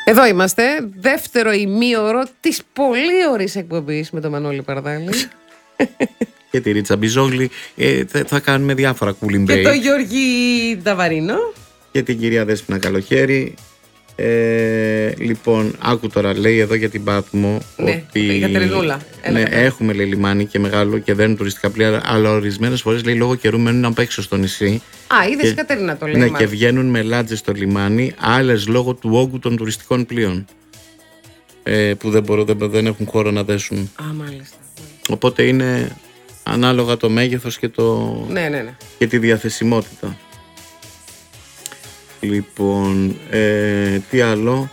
Εδώ είμαστε, δεύτερο ημίωρο της πολύ ωραίης εκπομπής με τον Μανώλη Παρδάλη. Και τη Ρίτσα Μπιζόγλη. Θα κάνουμε διάφορα cooling break. Και τον Γιώργη Ταβαρίνο. Και την κυρία Δέσποινα Καλοχέρη. Λοιπόν, άκου τώρα, λέει εδώ για την Πάτμο. Ναι, ότι για Τερινούλα. Ναι, έχουμε λέει λιμάνι και μεγάλο και δεν είναι τουριστικά πλοία, αλλά ορισμένες φορές λέει λόγω καιρού μένουν απ' έξω στο νησί. Α, είδες Κατερίνα το λέει. Ναι, και βγαίνουν με λάτζες στο λιμάνι, άλλες λόγω του όγκου των τουριστικών πλοίων. Που δεν έχουν χώρο να δέσουν. Α, μάλιστα. Οπότε είναι ανάλογα το μέγεθος και, ναι. και τη διαθεσιμότητα. Λοιπόν, τι άλλο.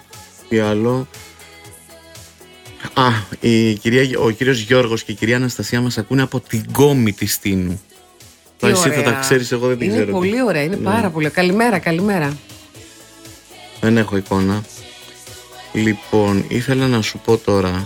Ο κύριος Γιώργος και η κυρία Αναστασία μας ακούνε από την Κόμη της Στίνου. Εσύ θα τα ξέρεις, εγώ δεν την ξέρω. Είναι πολύ ωραία, είναι πάρα πολύ. Καλημέρα. Δεν έχω εικόνα. Λοιπόν, ήθελα να σου πω τώρα.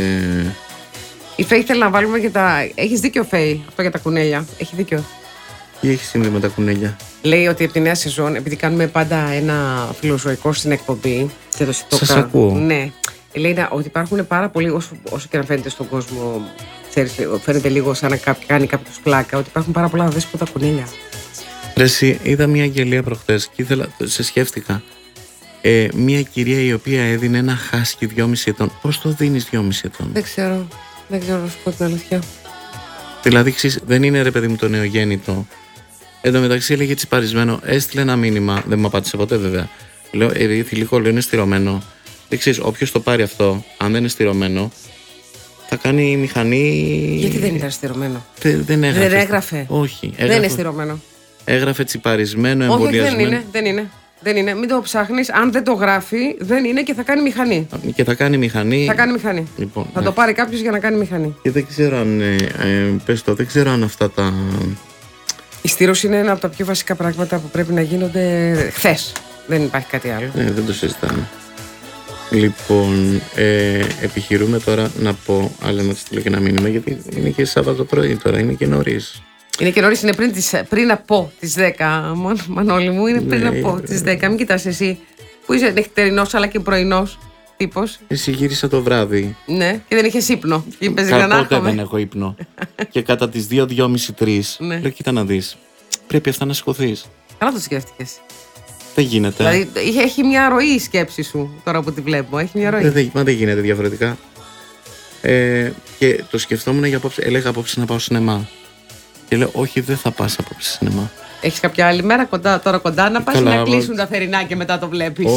Η Φέη ήθελε να βάλουμε και τα. Έχεις δίκιο, Φέη, αυτό για τα κουνέλια. Έχει δίκιο. Τι έχει συμβεί με τα κουνέλια? Λέει ότι από τη νέα σεζόν, επειδή κάνουμε πάντα ένα φιλοζωικό στην εκπομπή. Σας ακούω. Ναι. Λέει ότι υπάρχουν πάρα πολλοί, όσο και να φαίνεται στον κόσμο, ξέρεις, φαίνεται λίγο σαν να κάνει κάποιος πλάκα, ότι υπάρχουν πάρα πολλά αδέσποτα κουνέλια. Εσύ, είδα μια αγγελία προχτές και σε σκέφτηκα. Μια κυρία η οποία έδινε ένα χάσκι 2,5 ετών. Πώς το δίνεις 2,5 ετών? Δεν ξέρω να σου πω την αλήθεια. Δηλαδή, δεν είναι ρε παιδί μου το νεογέννητο. Εν τω μεταξύ έλεγε τσιπαρισμένο, έστειλε ένα μήνυμα, δεν μου απάντησε ποτέ βέβαια. Λέω, θηλυκό, λέω, είναι στηρωμένο. Δεν ξέρεις, όποιος το πάρει αυτό, αν δεν είναι στηρωμένο, θα κάνει μηχανή. Γιατί δεν ήταν στηρωμένο? Δεν έγραφε. Όχι. Δεν είναι στηρωμένο. Έγραφε τσιπαρισμένο, εμβολιασμένο. Όχι, δεν είναι. Μην το ψάχνεις. Αν δεν το γράφει, δεν είναι και θα κάνει μηχανή. Λοιπόν, θα το πάρει κάποιος για να κάνει μηχανή. Και δεν ξέρω αν. Δεν ξέρω αν αυτά τα. Η στήρωση είναι ένα από τα πιο βασικά πράγματα που πρέπει να γίνονται χθες. Δεν υπάρχει κάτι άλλο. Ναι, δεν το συζητάμε. Λοιπόν, επιχειρούμε τώρα να πω, αλλά να τη στείλω και ένα μήνυμα, γιατί είναι και Σάββατο πρωί τώρα, είναι και νωρίς. Είναι και νωρίς, είναι πριν από τις 10, Μανώλη μου, είναι πριν από τις 10. Μην κοιτάς εσύ, που είσαι νυχτερινός αλλά και πρωινός τύπος. Εσύ γύρισα το βράδυ. Ναι, και δεν είχες ύπνο. Ποτέ δεν έχω ύπνο. Και κατά τις 2:30-3, λέω, κοίτα να δεις, πρέπει αυτά να σηκωθείς. Καλά το σκέφτηκες. Δεν γίνεται. Δηλαδή έχει μια ροή η σκέψη σου τώρα που τη βλέπω. Έχει μια ροή. Μα δεν γίνεται διαφορετικά. Και το σκεφτόμουν για απόψε. Έλεγα απόψε να πάω σινεμά. Και λέω, όχι, δεν θα πας απόψε σινεμά. Έχεις κάποια άλλη μέρα τώρα κοντά να πας, να κλείσουν τα θερινά και μετά το βλέπεις?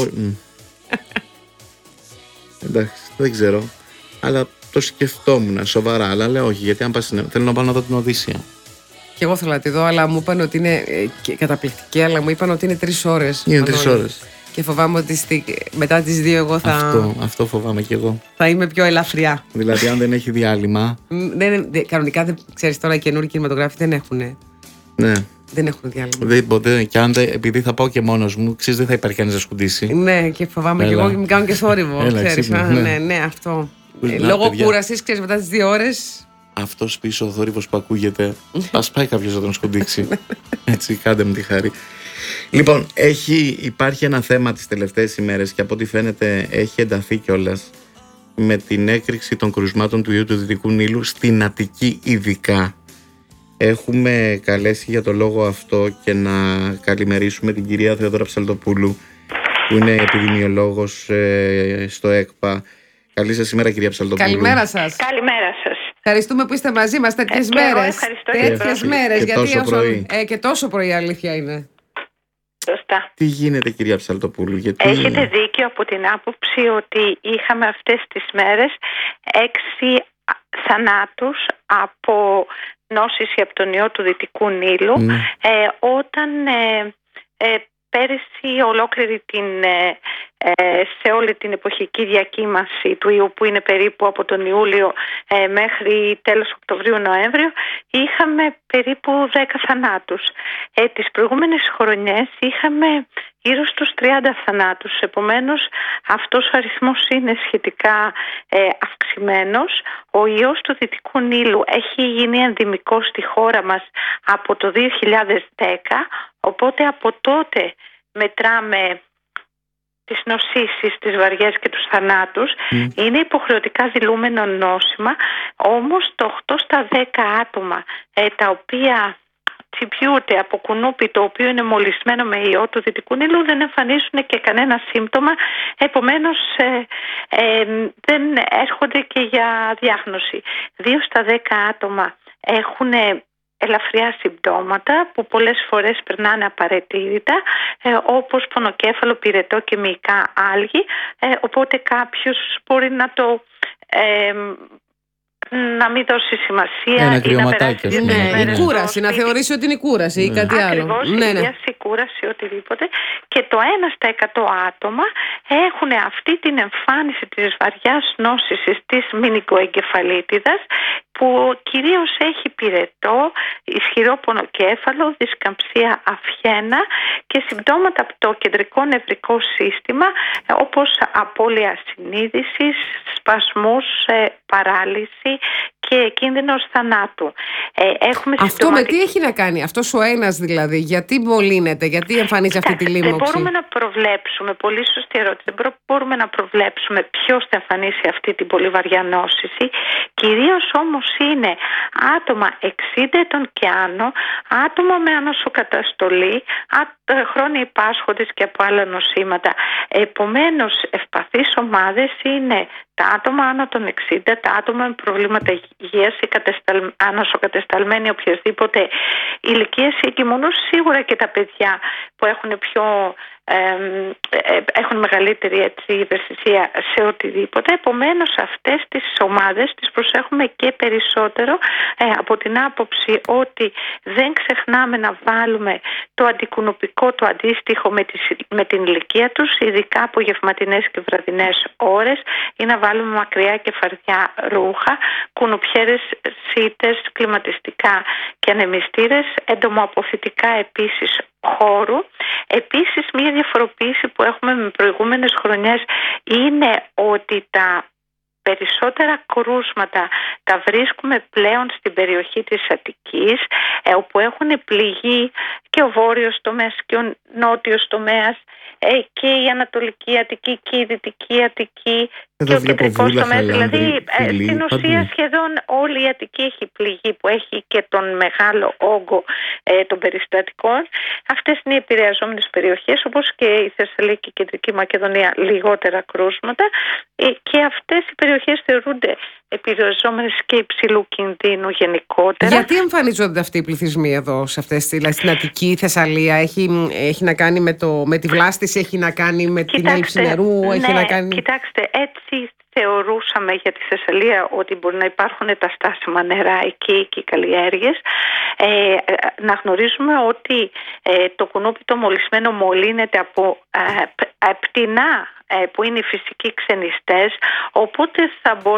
Εντάξει, δεν ξέρω. Αλλά το σκεφτόμουν σοβαρά. Αλλά λέω όχι, γιατί αν πας σινεμά, θέλω να πάω να δω την Οδύσσεια. Και εγώ θέλω να τη δω, αλλά μου είπαν ότι είναι καταπληκτική, αλλά μου είπαν ότι είναι 3 ώρες. Είναι 3 ώρες. Και φοβάμαι ότι μετά τις 2 εγώ θα. Αυτό φοβάμαι κι εγώ. Θα είμαι πιο ελαφριά. Δηλαδή, αν δεν έχει διάλειμμα. Κανονικά, δεν ξέρεις τώρα, οι καινούργιοι κινηματογράφοι δεν έχουν. Ναι. Δεν έχουν διάλειμμα. Ποτέ. Και αν επειδή θα πάω και μόνος μου, ξέρεις, δεν θα υπάρχει κανείς να σκουντήσει. Ναι, και φοβάμαι κι εγώ και μην κάνω και θόρυβο. Ναι, αυτό. Λόγω κούρασης, ξέρεις, μετά τις 2 ώρες. Αυτός πίσω ο θόρυβος που ακούγεται, ας πάει κάποιος να τον σκουντίξει. Έτσι, κάντε μου τη χάρη. Λοιπόν, υπάρχει ένα θέμα τις τελευταίες ημέρες και από ό,τι φαίνεται έχει ενταθεί κιόλας με την έκρηξη των κρουσμάτων του ιού του Δυτικού Νείλου στην Αττική ειδικά. Έχουμε καλέσει για το λόγο αυτό και να καλημερίσουμε την κυρία Θεοδόρα Ψαλτοπούλου, που είναι επιδημιολόγος στο ΕΚΠΑ. Καλή σας ημέρα, κυρία Ψαλτοπούλου. Καλημέρα σας. Καλημέρα σας. Ευχαριστούμε που είστε μαζί μας τέτοιες μέρες. Τέτοιες μέρες. Και τόσο πρωί. Και τόσο πρωί, αλήθεια είναι. Σωστά. Τι γίνεται, κυρία Ψαλτοπούλου? Έχετε δίκιο από την άποψη ότι είχαμε αυτές τις μέρες 6 θανάτους από νόσηση από τον ιό του Δυτικού Νείλου, όταν πέρυσι ολόκληρη σε όλη την εποχική διακύμαση του ιού, που είναι περίπου από τον Ιούλιο μέχρι τέλος Οκτωβρίου-Νοέμβριο, είχαμε περίπου 10 θανάτους. Τις προηγούμενες χρονιές είχαμε γύρω στους 30 θανάτους. Επομένως, αυτός ο αριθμός είναι σχετικά αυξημένος. Ο ιός του Δυτικού Νείλου έχει γίνει ενδημικός στη χώρα μας από το 2010, οπότε από τότε μετράμε τις νοσήσεις, τις βαριές και τους θανάτους. Είναι υποχρεωτικά δηλούμενο νόσημα, όμως το 8 στα 10 άτομα τα οποία τσιμπιούνται από κουνούπι το οποίο είναι μολυσμένο με ιό του Δυτικού Νείλου δεν εμφανίζουν και κανένα σύμπτωμα, επομένως δεν έρχονται και για διάγνωση. 2 στα 10 άτομα έχουν ελαφριά συμπτώματα που πολλές φορές περνάνε απαρατήρητα, όπως πονοκέφαλο, πυρετό και μυϊκά άλγη, οπότε κάποιος μπορεί να το να μην δώσει σημασία. Ένα κρυωματάκι. Η κούραση, να θεωρήσει ότι είναι η κούραση ή κάτι άλλο. Ακριβώς, η κούραση, οτιδήποτε. Και το 1 στα 100 άτομα έχουν αυτή την εμφάνιση της βαριάς νόσησης της μηνικοεγκεφαλίτιδας, που κυρίως έχει πυρετό, ισχυρό πονοκέφαλο, δισκαμψία αυχένα και συμπτώματα από το κεντρικό νευρικό σύστημα, όπως απώλεια συνείδησης, σπασμούς, παράλυση και κίνδυνος θανάτου. Αυτό με τι έχει να κάνει, αυτός ο ένας δηλαδή, γιατί μολύνεται, γιατί εμφανίζει αυτή τη λίμωξη? Δεν μπορούμε να προβλέψουμε, πολύ σωστή ερώτηση, δεν μπορούμε να προβλέψουμε ποιος θα εμφανίσει αυτή την πολύ βαριά νόσηση. Κυρίως όμως είναι άτομα 60 ετών και άνω, άτομα με ανοσοκαταστολή, χρόνιοι πάσχοντες και από άλλα νοσήματα. Επομένως, ευπαθείς ομάδες είναι τα άτομα άνω των 60, τα άτομα με προβλήματα υγείας ή ανοσοκατεσταλμένοι οποιασδήποτε ηλικίες ή εγκυμονούς, σίγουρα και τα παιδιά που έχουν έχουν μεγαλύτερη ευαισθησία σε οτιδήποτε. Επομένως, αυτές τις ομάδες τις προσέχουμε και περισσότερο, από την άποψη ότι δεν ξεχνάμε να βάλουμε το αντικουνουπικό, το αντίστοιχο με την ηλικία τους, ειδικά απογευματινές και βραδινές ώρες, ή να βάλουμε μακριά και φαρδιά ρούχα, κουνουπιέρες, σίτες, κλιματιστικά και ανεμιστήρες, εντομοαποθητικά επίσης χώρου. Επίσης, μια διαφοροποίηση που έχουμε με προηγούμενες χρονιές είναι ότι τα περισσότερα κρούσματα τα βρίσκουμε πλέον στην περιοχή της Αττικής, όπου έχουν πληγεί και ο βόρειος τομέας και ο νότιος τομέας, και η Ανατολική Αττική και η Δυτική Αττική και ο κεντρικός τομέας. Δηλαδή, στην ουσία σχεδόν όλη η Αττική έχει πληγεί, που έχει και τον μεγάλο όγκο των περιστατικών. Αυτές είναι οι επηρεαζόμενες περιοχές, όπως και η Θεσσαλία και η Κεντρική Μακεδονία, λιγότερα κρούσματα, και αυτές οι περιοχές θεωρούνται επηρεαζόμενες και υψηλού κινδύνου γενικότερα. Γιατί εμφανίζονται αυτοί οι πληθυσμοί εδώ, σε αυτές, δηλαδή στην Αττική, η Θεσσαλία, έχει να κάνει με τη βλάστηση, έχει να κάνει με την έλλειψη νερού, έχει να κάνει... Κοιτάξτε, έτσι θεωρούσαμε για τη Θεσσαλία ότι μπορεί να υπάρχουν τα στάσιμα νερά εκεί και οι καλλιέργειες. Να γνωρίζουμε ότι το κουνούπι το μολυσμένο μολύνεται από πτηνά που είναι οι φυσικοί ξενιστές, οπότε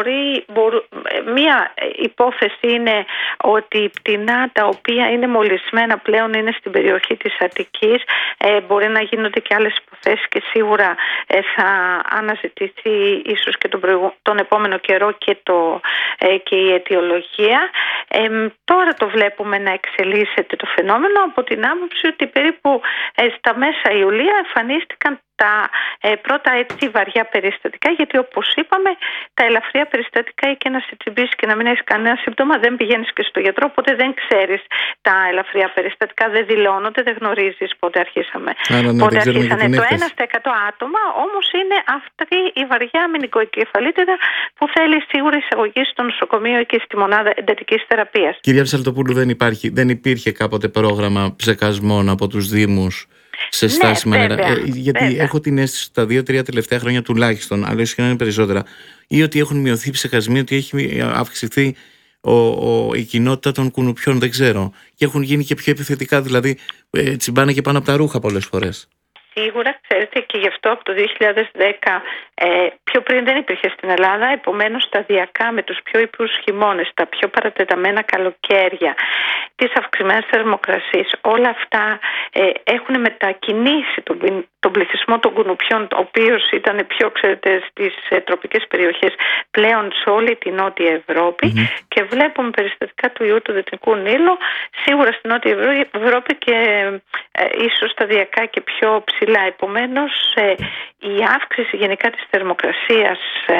μία υπόθεση είναι ότι οι πτηνά τα οποία είναι μολυσμένα πλέον είναι στην περιοχή της Αττικής. Μπορεί να γίνονται και άλλες υποθέσεις και σίγουρα θα αναζητηθεί ίσως και τον επόμενο καιρό και η αιτιολογία. Τώρα το βλέπουμε να εξελίσσεται το φαινόμενο, από την άποψη ότι περίπου στα μέσα Ιουλία εμφανίστηκαν τα πρώτα έτσι βαριά περιστατικά, γιατί όπως είπαμε, τα ελαφριά περιστατικά ή και να σε τσιμπήσει και να μην έχει κανένα σύμπτωμα, δεν πηγαίνεις και στο γιατρό, οπότε δεν ξέρεις τα ελαφριά περιστατικά, δεν δηλώνονται, δεν γνωρίζεις πότε αρχίσαμε. Πότε αρχίσανε. Το 1 στα 100 άτομα όμως είναι αυτή η βαριά μηνικοεγκεφαλίτιδα που θέλει σίγουρα εισαγωγή στο νοσοκομείο και στη μονάδα εντατικής θεραπείας. Κυρία Ψαλτοπούλου, δεν υπήρχε κάποτε πρόγραμμα ψεκασμών από τους Δήμους σε στάσιμα νερά? Γιατί έχω την αίσθηση τα 2-3 τελευταία χρόνια τουλάχιστον, αλλά ίσως και να είναι περισσότερα, ή ότι έχουν μειωθεί ψεκασμοί, ότι έχει αυξηθεί η κοινότητα των κουνουπιών, δεν ξέρω. Και έχουν γίνει και πιο επιθετικά, δηλαδή τσιμπάνε και πάνω από τα ρούχα πολλές φορές. Σίγουρα, ξέρετε, και γι' αυτό από το 2010 πιο πριν δεν υπήρχε στην Ελλάδα, επομένως σταδιακά με τους πιο ήπιους χειμώνες, τα πιο παρατεταμένα καλοκαίρια, τις αυξημένες θερμοκρασίες, όλα αυτά έχουν μετακινήσει τον πληθυσμό των κουνουπιών, ο οποίος ήταν πιο, ξέρετε, στις τροπικές περιοχές, πλέον σε όλη την Νότια Ευρώπη, και βλέπουμε περιστατικά του ιού του Δυτικού Νείλου σίγουρα στην Νότια Ευρώπη και ίσως σταδιακά και πιο ψηλά. Επομένως, η αύξηση γενικά της θερμοκρασίας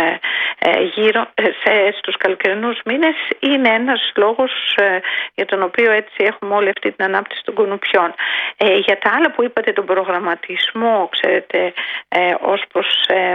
στους καλοκαιρινούς μήνες είναι ένας λόγος για τον οποίο έτσι έχουμε όλη αυτή την ανάπτυξη των κουνουπιών. Για τα άλλα που είπατε, τον προγραμματισμό, ξέρετε, ως προς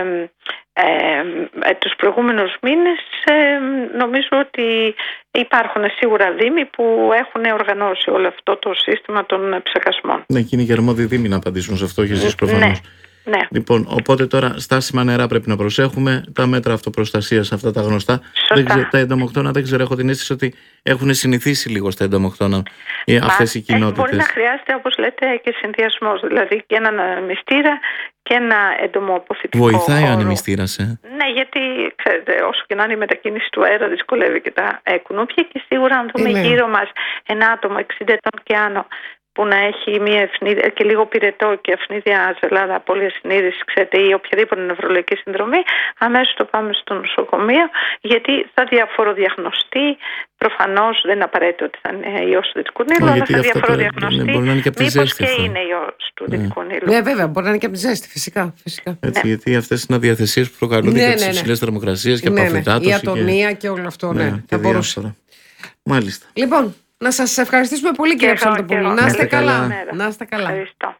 τους προηγούμενους μήνες, νομίζω ότι υπάρχουν σίγουρα δήμοι που έχουν οργανώσει όλο αυτό το σύστημα των ψεκασμών. Ναι, και είναι και αρμόδιοι δήμοι να απαντήσουν σε αυτό, και εσείς προφανώς. Ναι. Λοιπόν, οπότε τώρα στάσιμα νερά πρέπει να προσέχουμε, τα μέτρα αυτοπροστασίας, αυτά τα γνωστά. Τα εντομοκτώνα, δεν ξέρω, έχω την αίσθηση ότι έχουν συνηθίσει λίγο στα εντομοκτώνα αυτές οι κοινότητες. Μπορεί να χρειάζεται, όπως λέτε, και συνδυασμός, δηλαδή και έναν μυστήρα και ένα εντομοαποθητικό. Βοηθάει ο ανεμιστήρας, Ναι, γιατί ξέρετε, όσο και να είναι η μετακίνηση του αέρα, δυσκολεύει και τα κουνούπια, και σίγουρα αν δούμε γύρω μας ένα άτομο 60 ετών και άνω που να έχει μία ευνίδια και λίγο πυρετό και ευνίδια ζελάδα, πολυασυνείδηση, ξέρετε, ή οποιαδήποτε νευρολογική συνδρομή, αμέσως το πάμε στο νοσοκομείο, γιατί θα διαφοροδιαγνωστεί. Προφανώς δεν είναι απαραίτητο ότι θα είναι ιός του δυτικού νείλου, αλλά θα διαφοροδιαγνωστεί μήπως και είναι ιός του δυτικού νείλου. Ναι, βέβαια, μπορεί να είναι και από τη ζέστη, φυσικά. Έτσι, γιατί αυτές είναι αδιαθεσίες που προκαλούνται και τις υψηλές θερμοκρασίες και από αφυδάτωση. Η ατονία και όλο αυτό, θα μπορούσε. Μάλιστα. Λοιπόν, να σας ευχαριστήσουμε πολύ, κύριε Ψαλτοπούλου. Να είστε καλά. Να είστε καλά. Ευχαριστώ.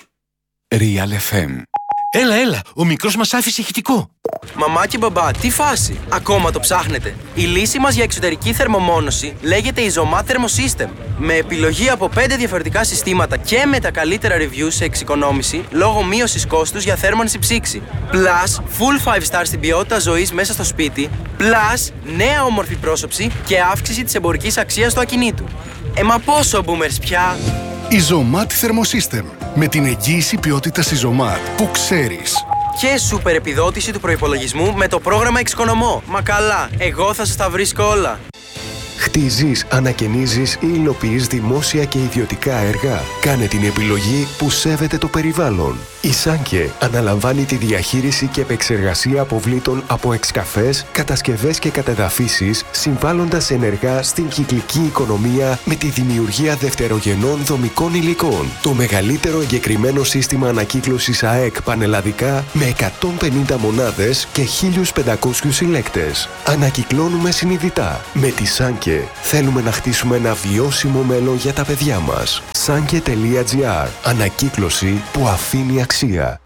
Real FM. Έλα, ο μικρός μας άφησε ηχητικό. Μαμά και μπαμπά, τι φάση, ακόμα το ψάχνετε? Η λύση μας για εξωτερική θερμομόνωση λέγεται Isomat Thermosystem. Με επιλογή από 5 διαφορετικά συστήματα και με τα καλύτερα reviews σε εξοικονόμηση λόγω μείωσης κόστους για θέρμανση ψήξη. Plus, full 5 star στην ποιότητα ζωής μέσα στο σπίτι. Plus, νέα όμορφη πρόσωψη και αύξηση της εμπορικής αξίας του ακινήτου. Μα πόσο boomers πια! Isomat Thermosystem. Με την εγγύηση ποιότητας Isomat που ξέρεις. Και σούπερ επιδότηση του προϋπολογισμού με το πρόγραμμα Εξοικονομώ. Μα καλά, εγώ θα σας τα βρίσκω όλα. Χτίζεις, ανακαινίζεις ή υλοποιείς δημόσια και ιδιωτικά έργα. Κάνε την επιλογή που σέβεται το περιβάλλον. Η Σάνκε αναλαμβάνει τη διαχείριση και επεξεργασία αποβλήτων από εξκαφές, κατασκευές και κατεδαφίσεις, συμβάλλοντας ενεργά στην κυκλική οικονομία με τη δημιουργία δευτερογενών δομικών υλικών. Το μεγαλύτερο εγκεκριμένο σύστημα ανακύκλωσης ΑΕΚ πανελλαδικά με 150 μονάδες και 1.500 συλλέκτες. Ανακυκλώνουμε συνειδητά. Με τη Σάνκε θέλουμε να χτίσουμε ένα βιώσιμο μέλλον για τα παιδιά μας. Sanke.gr. Ανακύκλωση που αφήνει αξία.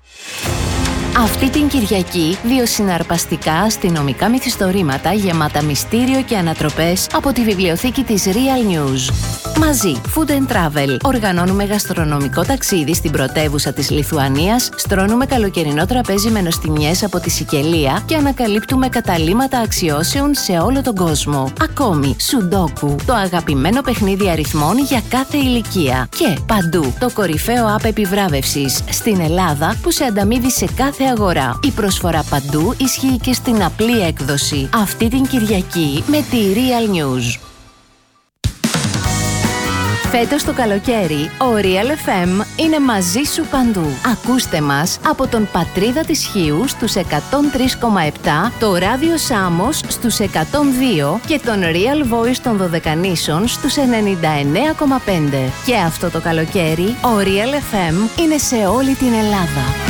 Αυτή την Κυριακή, 2 συναρπαστικά αστυνομικά μυθιστορήματα γεμάτα μυστήριο και ανατροπές από τη βιβλιοθήκη της Real News. Μαζί, Food and Travel, οργανώνουμε γαστρονομικό ταξίδι στην πρωτεύουσα της Λιθουανίας, στρώνουμε καλοκαιρινό τραπέζι με νοστιμιές από τη Σικελία και ανακαλύπτουμε καταλύματα αξιώσεων σε όλο τον κόσμο. Ακόμη, Σουντόκου, το αγαπημένο παιχνίδι αριθμών για κάθε ηλικία. Και παντού, το κορυφαίο app επιβράβευσης στην Ελλάδα που σε ανταμείβει σε κάθε αγορά. Η προσφορά παντού ισχύει και στην απλή έκδοση. Αυτή την Κυριακή με τη Real News. Φέτος το καλοκαίρι, ο Real FM είναι μαζί σου παντού. Ακούστε μας από τον Πατρίδα της Χίου στους 103,7, το Ράδιο Σάμος στους 102 και τον Real Voice των Δωδεκανήσων στους 99,5. Και αυτό το καλοκαίρι, ο Real FM είναι σε όλη την Ελλάδα.